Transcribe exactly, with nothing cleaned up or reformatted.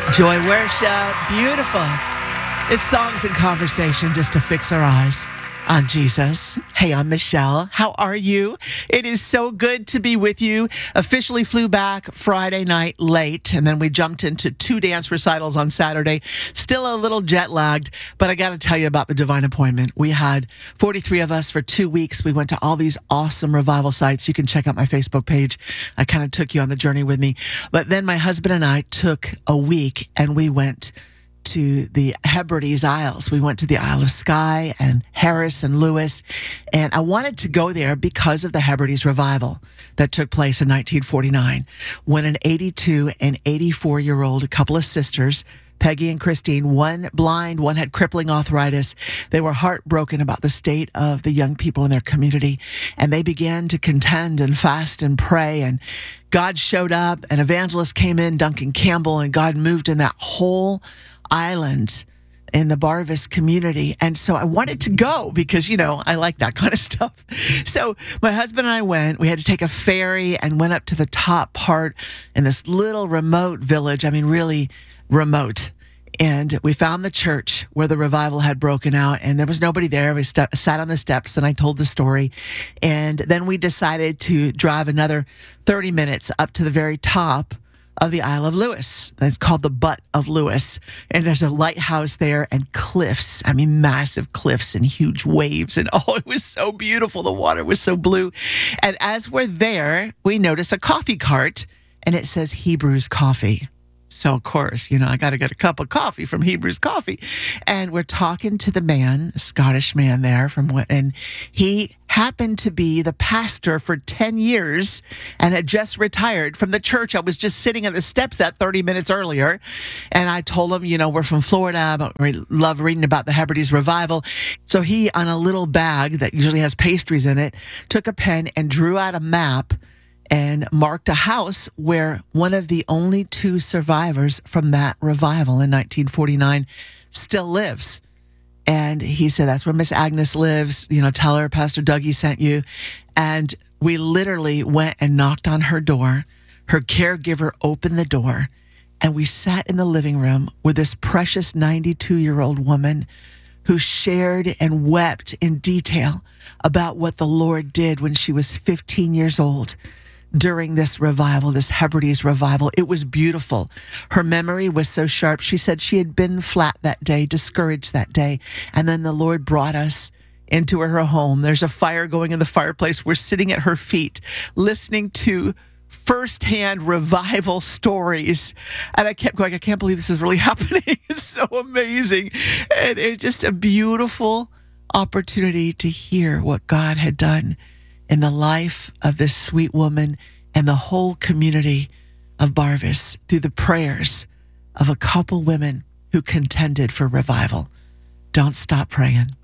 Joy worship, beautiful. It's songs and conversation just to fix our eyes on Jesus. Hey, I'm Michelle. How are you? It is so good to be with you. Officially flew back Friday night late, and then we jumped into two dance recitals on Saturday. Still a little jet lagged, but I got to tell you about the divine appointment. We had forty-three of us for two weeks. We went to all these awesome revival sites. You can check out my Facebook page. I kind of took you on the journey with me. But then my husband and I took a week, and we went to the Hebrides Isles. We went to the Isle of Skye and Harris and Lewis. And I wanted to go there because of the Hebrides revival that took place in nineteen forty-nine, when an eighty-two and eighty-four-year-old couple of sisters, Peggy and Christine, one blind, one had crippling arthritis. They were heartbroken about the state of the young people in their community. And they began to contend and fast and pray. And God showed up. An evangelist came in, Duncan Campbell, and God moved in that whole island in the Barvis community. And so I wanted to go because, you know, I like that kind of stuff. So my husband and I went. We had to take a ferry and went up to the top part in this little remote village. I mean, really remote. And we found the church where the revival had broken out, and there was nobody there. We st- sat on the steps, and I told the story. And then we decided to drive another thirty minutes up to the very top of the Isle of Lewis. It's called the Butt of Lewis. And there's a lighthouse there and cliffs. I mean, massive cliffs and huge waves. And oh, it was so beautiful. The water was so blue. And as we're there, we notice a coffee cart, and it says Hebrews Coffee. So, of course, you know, I got to get a cup of coffee from Hebrews Coffee. And we're talking to the man, a Scottish man there, from what, and he happened to be the pastor for ten years and had just retired from the church I was just sitting at the steps at thirty minutes earlier. And I told him, you know, we're from Florida, but we love reading about the Hebrides revival. So he, on a little bag that usually has pastries in it, took a pen and drew out a map and marked a house where one of the only two survivors from that revival in nineteen forty-nine still lives. And he said, that's where Miss Agnes lives. You know, tell her Pastor Dougie sent you. And we literally went and knocked on her door. Her caregiver opened the door, and we sat in the living room with this precious ninety-two-year-old woman who shared and wept in detail about what the Lord did when she was fifteen years old. During this revival, this Hebrides revival. It was beautiful. Her memory was so sharp. She said she had been flat that day, discouraged that day. And then the Lord brought us into her home. There's a fire going in the fireplace. We're sitting at her feet, listening to firsthand revival stories. And I kept going, I can't believe this is really happening. It's so amazing. And it's just a beautiful opportunity to hear what God had done in the life of this sweet woman and the whole community of Barvis through the prayers of a couple women who contended for revival. Don't stop praying.